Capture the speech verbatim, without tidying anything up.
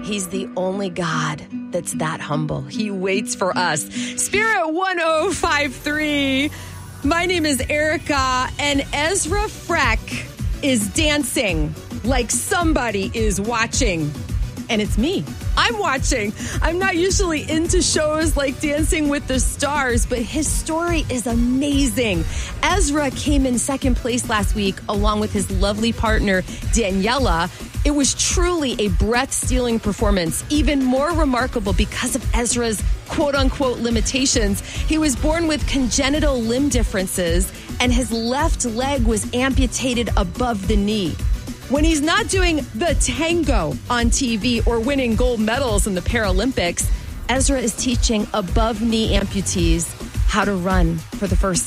He's the only God that's that humble. He waits for us. Spirit one oh five three. My name is Erica, and Ezra Freck is dancing like somebody is watching. And it's me. I'm watching. I'm not usually into shows like Dancing with the Stars, but his story is amazing. Ezra came in second place last week along with his lovely partner, Daniela. It was truly a breath-stealing performance, even more remarkable because of Ezra's quote-unquote limitations. He was born with congenital limb differences, and his left leg was amputated above the knee. When he's not doing the tango on T V or winning gold medals in the Paralympics, Ezra is teaching above-knee amputees how to run for the first